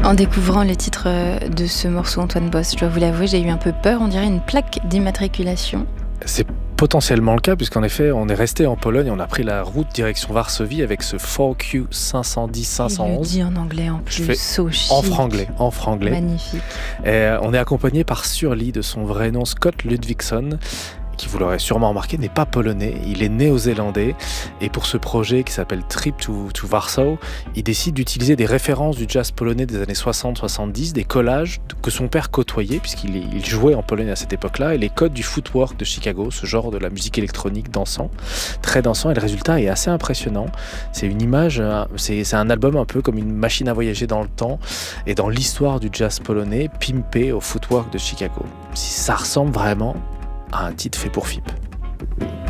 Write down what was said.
En découvrant le titre de ce morceau, Antoine Boss, je dois vous l'avouer, j'ai eu un peu peur. On dirait une plaque d'immatriculation. C'est potentiellement le cas, puisqu'en effet, on est resté en Pologne, on a pris la route direction Varsovie avec ce 4Q 510-511. Il le dit en anglais en plus, en franglais. Magnifique. Et on est accompagné par Surly, de son vrai nom Scott Ludvigsson, qui, vous l'aurez sûrement remarqué, n'est pas polonais, il est néo-zélandais. Et pour ce projet qui s'appelle Trip to Warsaw, il décide d'utiliser des références du jazz polonais des années 60-70, des collages que son père côtoyait, puisqu'il jouait en Pologne à cette époque-là, et les codes du footwork de Chicago, ce genre de la musique électronique dansant, très dansant, et le résultat est assez impressionnant. C'est une image, c'est un album un peu comme une machine à voyager dans le temps et dans l'histoire du jazz polonais, pimpé au footwork de Chicago. Si ça ressemble vraiment à un titre fait pour FIP.